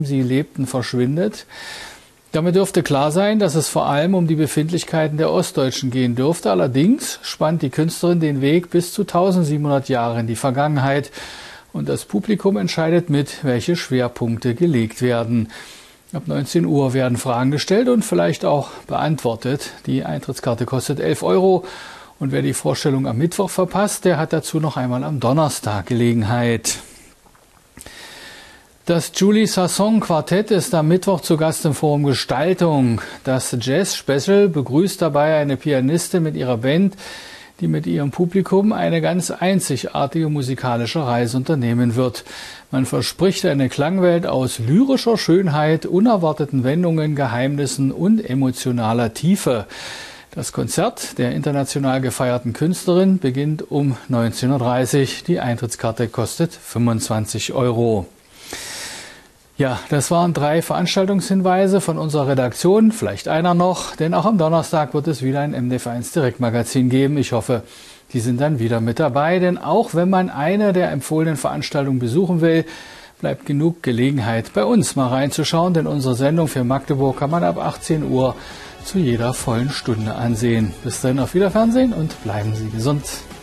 sie lebten, verschwindet. Damit dürfte klar sein, dass es vor allem um die Befindlichkeiten der Ostdeutschen gehen dürfte. Allerdings spannt die Künstlerin den Weg bis zu 1700 Jahre in die Vergangenheit. Und das Publikum entscheidet mit, welche Schwerpunkte gelegt werden. Ab 19 Uhr werden Fragen gestellt und vielleicht auch beantwortet. Die Eintrittskarte kostet 11 €. Und wer die Vorstellung am Mittwoch verpasst, der hat dazu noch einmal am Donnerstag Gelegenheit. Das Julie Sasson Quartett ist am Mittwoch zu Gast im Forum Gestaltung. Das Jazz Special begrüßt dabei eine Pianistin mit ihrer Band, die mit ihrem Publikum eine ganz einzigartige musikalische Reise unternehmen wird. Man verspricht eine Klangwelt aus lyrischer Schönheit, unerwarteten Wendungen, Geheimnissen und emotionaler Tiefe. Das Konzert der international gefeierten Künstlerin beginnt um 19:30 Uhr. Die Eintrittskarte kostet 25 €. Ja, das waren 3 Veranstaltungshinweise von unserer Redaktion, vielleicht einer noch, denn auch am Donnerstag wird es wieder ein MDF1 Direktmagazin geben. Ich hoffe, die sind dann wieder mit dabei, denn auch wenn man eine der empfohlenen Veranstaltungen besuchen will, bleibt genug Gelegenheit, bei uns mal reinzuschauen, denn unsere Sendung für Magdeburg kann man ab 18 Uhr zu jeder vollen Stunde ansehen. Bis dahin auf Wiederfernsehen und bleiben Sie gesund.